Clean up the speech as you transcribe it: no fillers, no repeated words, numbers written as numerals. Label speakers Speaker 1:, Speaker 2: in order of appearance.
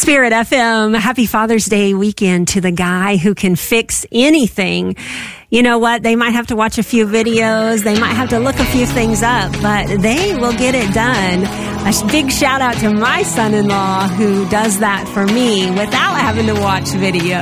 Speaker 1: Spirit FM, happy Father's Day weekend to the guy who can fix anything. You know what? They might have to watch a few videos. They might have to look a few things up, but they will get it done. A big shout out to my son-in-law who does that for me without having to watch videos.